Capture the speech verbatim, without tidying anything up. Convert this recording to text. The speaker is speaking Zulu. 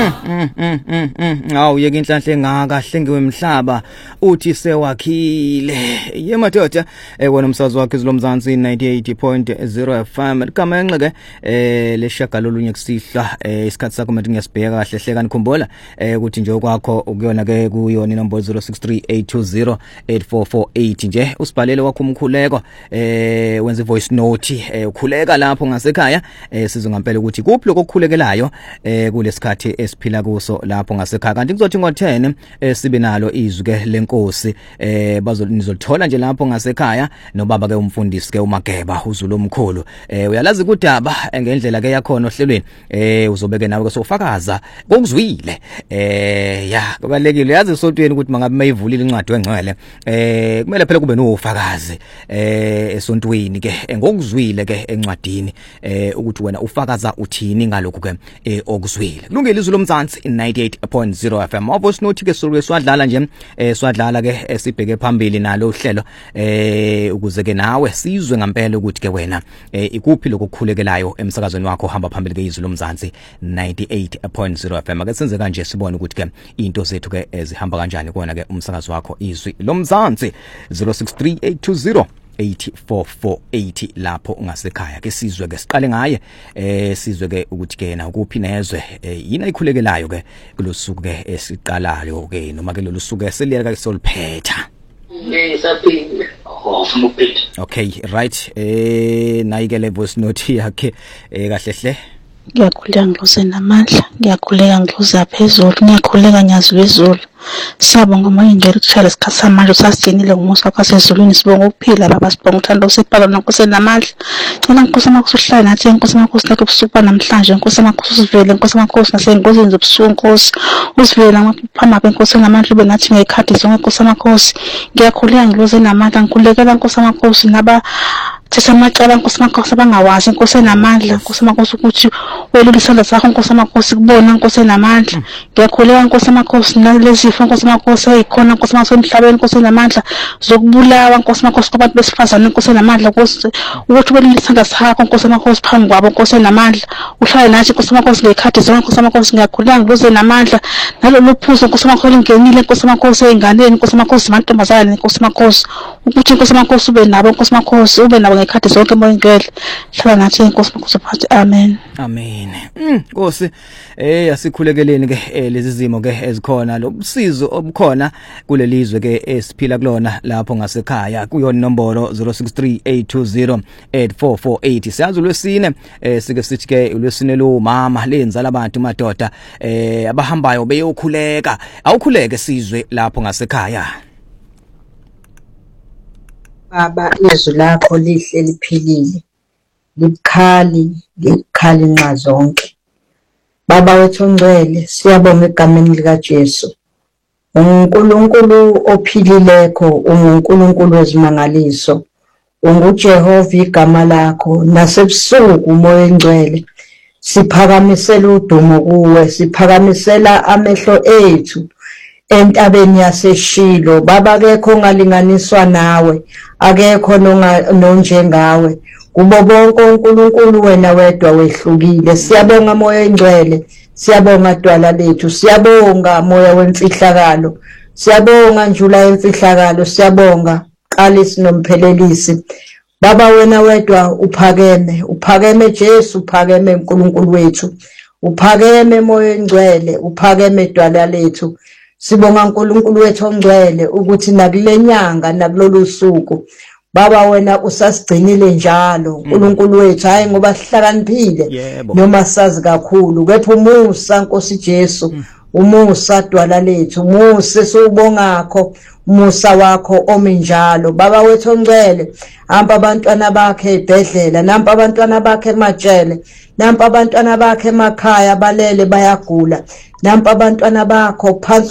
mm mm mm awu yeke inhlanhle ngaka hlengiwe emhlaba uthi sewakhile ye madoda ekona umsazi wakhe izilomzansi ninety-eight point zero F M igama enxeke eh leshaka lolunye kusihla isikhathi sakho manje ngiyasibheka kahle hleka nikhumbula eh ukuthi nje kwakho ukuyona ke kuyona inombolo zero six three eight two zero eight four four eight nje usibhalele wakho umkhuleko eh wenza voice note eh ukhuleka lapho ngasekhaya eh sizongampela ukuthi kuphi lokukhulekelayo eh kulesikhathi esiphila kuso lapho ngasekhaya kanti kuzothi ngo ten eh sibe nalo izwi ke lenkosi eh bazolithola nje lapho ngasekhaya nobaba ke umfundisi ke uMageba uZulu omkhulu eh uyalazi kudaba ngendlela ke yakhona ohlelweni eh uzobeke nawe ke sofakaza kokuzwile eh ya kubalekile yazi esontweni ukuthi mangabe mayivulile incwadi engcwele eh kumele phela kube nofakazi eh esontweni ke ngokuzwile ke encwadini eh ukuthi wena ufakaza uthini ngalokho ke eh okuzwile kulungile izwi lomzansi ninety-eight point zero F M abo sinothi ke solwe swadlala nje eh swadlala ke esibheke phambili nalo uhlelo eh ukuze ke nawe sizwe ngempela ukuthi ke wena eh ikuphi lokukhulekelayo emsakazweni wakho hamba phambili ke izwi lomzansi ninety-eight point zero F M ake senze kanje sibone ukuthi ke into zethu ke ezihamba kanjani kona ke umsakazo wakho izwi lomzansi zero six three eight two zero eight four four eight lapho ngasekhaya ke sizwe ke siqale ngaye eh sizwe ke ukuthi ke na ukuphi nezwe yina ikhulekelayo ke kulosuku ke esiqalayo ke noma ke lolusuku eseliyeka ke soliphetha ngisaphinde ofuna ukuphetha okay right eh nayike voice note yakhe eh kahle hle ngiyakhuleka ngilose namandla ngiyakhuleka ngikuza phezulu ngiyakhuleka nyazi lwezulu siyabonga moyingela ukushaya isikhathi samanje sasijenile ngomusa wakho sezulwini sibonga ukuphila baba sibonga uthando usebhala nonkosi namandla cela nkosi makho uhlale nathi nkosi makho sinake ubusuku namhlanje nkosi makho usivele nkosi makho nasengozini zobusuku nkosi usivele ngaphambi kwenkosi namandla ube nathi ngekhathi zonke nkosi makho ngiyakhuleka ngiloze namandla ngikhulekela nkosi makho naba Tisamacala nkosi makho sabangawazi nkosi namandla nkosi makho ukuthi welulisa sakho nkosi makho kubona nkosi namandla ngiyakhuleka nkosi makho nalezifo nkosi makho ezikhona nkosi makho emhlabeni nkosi namandla zokubulawa nkosi makho kubantu besifazane nkosi namandla nkosi ukuthi welulisa sakho nkosi makho phambi kwabo nkosi namandla uhlale nathi nkosi makho ngekhathi zonke nkosi makho ngiyakhuleka ngiloze namandla nalolu phuzo nkosi makho lingenile nkosi makho enganeni nkosi makho simantombazane nkosi makho ukuthi nkosi makho ube nabo nkosi makho ube nabo ngekhathi zonke moyingele hlala nathi nkosi makho siphathe amen amen nkosi eh asikhulekeleni ke lezi zimo ke ezikhona lobusizo obukhona kulelizwe ke esiphila kulona lapho ngasekhaya kuyona inombolo zero six three eight two zero eight four four eight siyazi lwesine eh sike sithi ke lwesine lo mama lenzala abantu madoda eh abahambayo beyokhuleka awukhuleke sizwe lapho ngasekhaya Baba izwi lakho lihle liphilile libukhali libukhali nxa zonke Baba wethu ongcwele siyabonga egameni lika Jesu uNkulunkulu ophilileko uNkulunkulu wezimangaliso unguJehova igama lakho nasebusuku umoya engcwele siphakamisela udumo kuwe siphakamisela amehlo ethu entabeni yaseshilo baba akekho ongalinganiswa nawe akekho nonjengawe kubo bonke uNkulunkulu wena wedwa wehlukile siyabonga moya engcwele siyabonga dwala lethu siyabonga moya wemfihlakalo siyabonga njula yemfihlakalo siyabonga qalisi nomphelelisi baba wena wedwa uphakeme uphakeme Jesu uphakeme uNkulunkulu wethu uphakeme moya engcwele uphakeme dwala lethu Sibonga uNkulunkulu wethu ongcwele ukuthi nakulenyanga nakulolu suku baba wena usasigcinile njalo uNkulunkulu wethu hayi ngoba sihlakaniphile noma sazi kakhulu kepha umusa Nkosi Jesu umusa dwala lethu umusa siubongakho umusa wakho ominjalo baba wethu ongcwele hamba abantwana bakhe ebhedlela nampa abantwana bakhe emajele nampa abantwana bakhe emakhaya balele bayagula nampa abantwana bakho phansi